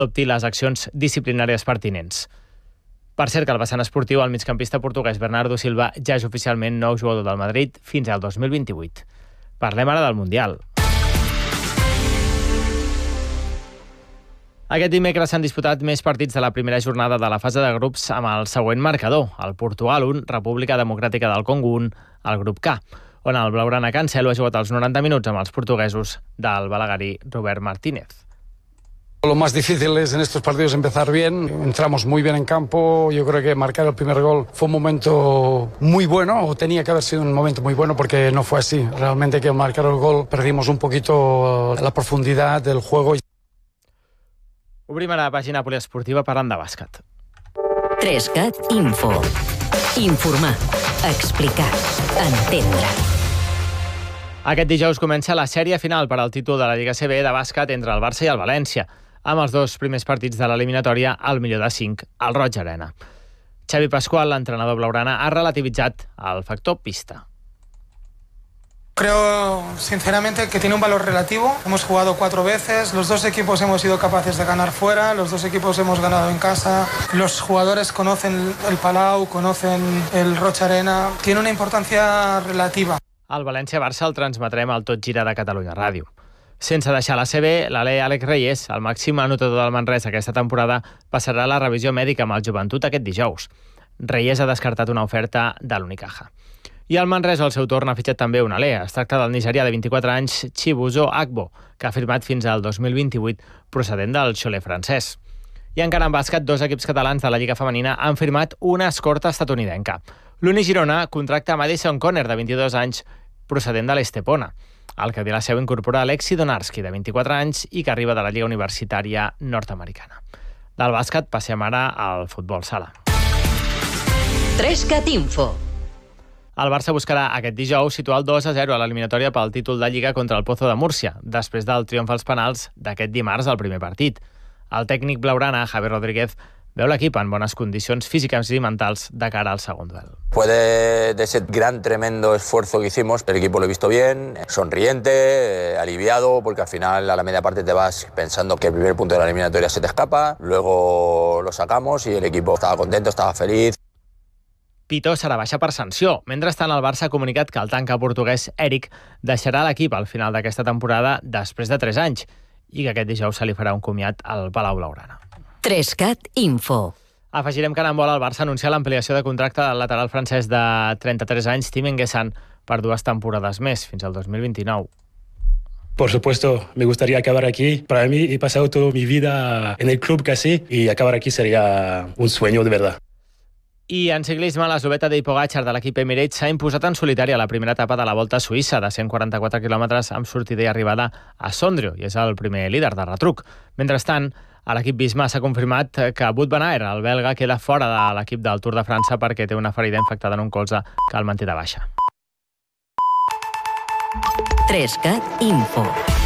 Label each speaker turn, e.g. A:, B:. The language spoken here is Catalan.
A: adopti les accions disciplinàries pertinents. Per cert que al vessant esportiu, el migcampista portuguès Bernardo Silva ja és oficialment nou jugador del Madrid fins al 2028. Parlem ara del Mundial. Aquest dimecres s'han disputat més partits de la primera jornada de la fase de grups amb el següent marcador: el Portugal 1, República Democràtica del Congo 1, al grup K, on el blaugrana Cancelo ha jugat els 90 minuts amb els portuguesos del balaguerí Robert Martínez.
B: Lo más difícil es en estos partidos empezar bien. Entramos muy bien en campo. Yo creo que marcar el primer gol fue un momento muy bueno, o tenía que haber sido un momento muy bueno, porque no fue así. Realmente que marcar el gol perdimos un poquito la profundidad del juego.
A: Obrim ara la pàgina poliesportiva parlant de bàsquet.
C: 3CAT Info. Informar, explicar, entendre.
A: Aquest dijous comença la sèrie final per al títol de la Lliga CB de bàsquet entre el Barça i el València, amb els dos primers partits de l'eliminatòria al millor de 5, al Roig Arena. Xavi Pascual, l'entrenador blaugrana, ha relativitzat el factor pista.
D: Creo sinceramente que tiene un valor relativo. Hemos jugado 4 veces, los dos equipos hemos sido capaces de ganar fuera, los dos equipos hemos ganado en casa, los jugadores conocen el Palau, conocen el Roig Arena, tiene una importancia relativa.
A: Al València-Barça el transmetrem al Tot Gira de Catalunya Ràdio. Sense deixar la CB, l'alè Àlex Reyes, el màxim anotador del Manresa aquesta temporada, passarà la revisió mèdica amb el Joventut aquest dijous. Reyes ha descartat una oferta de l'Unicaja. I el Manresa, al seu torn, ha fitxat també un alè. Es tracta del nigerià de 24 anys, Chibuzo Agbo, que ha firmat fins al 2028, procedent del Cholet francès. I encara en bàsquet, 2 equips catalans de la Lliga Femenina han firmat una escorta estatunidenca. L'Uni Girona contracta Madison Conner, de 22 anys, procedent de l'Estepona. El que de la seu incorpora Alexi Donarski, de 24 anys, i que arriba de la Lliga Universitària nord-americana. Del bàsquet passem ara al futbol sala.
C: 3CAT Info.
A: El Barça buscarà aquest dijous situar el 2-0 a l'eliminatòria pel títol de Lliga contra el Pozo de Múrcia, després del triomf als penals d'aquest dimarts al primer partit. El tècnic blaugrana, Javier Rodríguez, veu l'equip en bones condicions físiques i mentals de cara al segon duel.
E: Después de ese gran, tremendo esfuerzo que hicimos, el equipo lo he visto bien, sonriente, aliviado, porque al final a la media parte te vas pensando que el primer punto de la eliminatoria se te escapa, luego lo sacamos y el equipo estaba contento, estaba feliz.
A: Pitó serà baixa per sanció. Mentrestant, el Barça ha comunicat que el tanca portuguès Eric deixarà l'equip al final d'aquesta temporada després de 3 anys i que aquest dijous se li farà un comiat al Palau Blaugrana.
C: 3CAT Info.
A: Afegirem que en vol el Barça anunciar l'ampliació de contracte del lateral francès de 33 anys, Tim Enguessan, per 2 temporades més, fins al 2029.
F: Por supuesto, me gustaría acabar aquí. Para mí he pasado toda mi vida en el club casi y acabar aquí sería un sueño de verdad.
A: I en ciclisme, l'esloveta Tadej Pogačar de l'equip Emirates s'ha imposat en solitari a la primera etapa de la Volta a Suïssa, de 144 quilòmetres amb sortida i arribada a Sondrio, i és el primer líder de retruc. Mentrestant, a l'equip Visma s'ha confirmat que Wout van Aert, el belga, queda fora de l'equip del Tour de França perquè té una ferida infectada en un colze que el manté de baixa.
C: 3CAT Info.